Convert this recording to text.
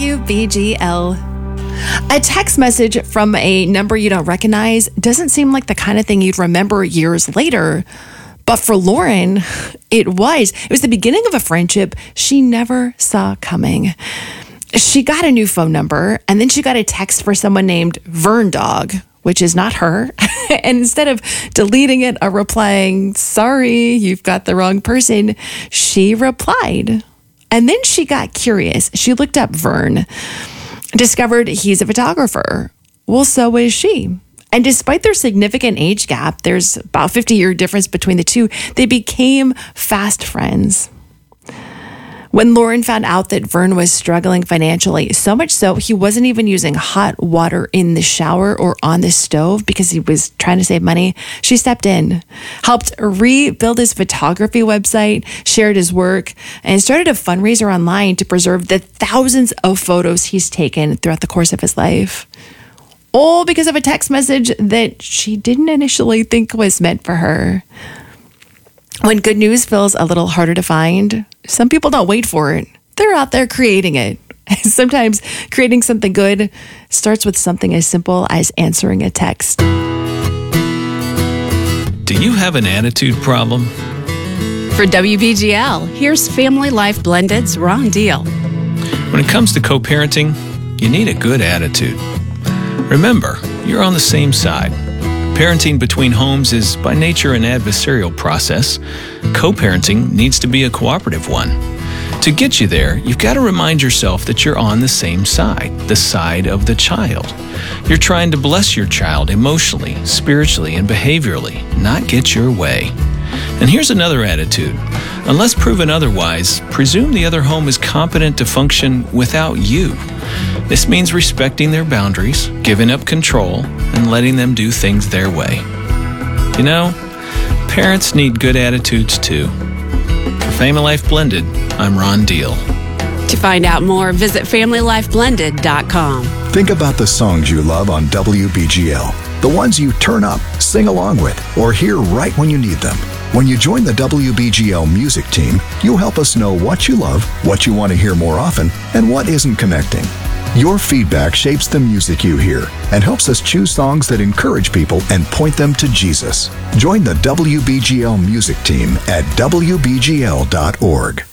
WBGL. A text message from a number you don't recognize doesn't seem like the kind of thing you'd remember years later. But for Lauren, it was. It was the beginning of a friendship she never saw coming. She got a new phone number, and then she got a text for someone named Vern Dog, which is not her. And instead of deleting it or replying, "Sorry, you've got the wrong person," she replied. And then she got curious. She looked up Vern, discovered he's a photographer. Well, so is she. And despite their significant age gap, there's about 50-year difference between the two, they became fast friends. When Lauren found out that Vern was struggling financially, so much so he wasn't even using hot water in the shower or on the stove because he was trying to save money, she stepped in, helped rebuild his photography website, shared his work, and started a fundraiser online to preserve the thousands of photos he's taken throughout the course of his life. All because of a text message that she didn't initially think was meant for her. When good news feels a little harder to find, some people don't wait for it. They're out there creating it. Sometimes creating something good starts with something as simple as answering a text. Do you have an attitude problem? For WBGL, here's Family Life Blended's Ron Deal. When it comes to co-parenting, you need a good attitude. Remember, you're on the same side. Parenting between homes is by nature an adversarial process. Co-parenting needs to be a cooperative one. To get you there, you've got to remind yourself that you're on the same side, the side of the child. You're trying to bless your child emotionally, spiritually, and behaviorally, not get your way. And here's another attitude. Unless proven otherwise, presume the other home is competent to function without you. This means respecting their boundaries, giving up control, and letting them do things their way. You know, parents need good attitudes too. For Family Life Blended, I'm Ron Deal. To find out more, visit FamilyLifeBlended.com. Think about the songs you love on WBGL. The ones you turn up, sing along with, or hear right when you need them. When you join the WBGL music team, you'll help us know what you love, what you want to hear more often, and what isn't connecting. Your feedback shapes the music you hear and helps us choose songs that encourage people and point them to Jesus. Join the WBGL music team at WBGL.org.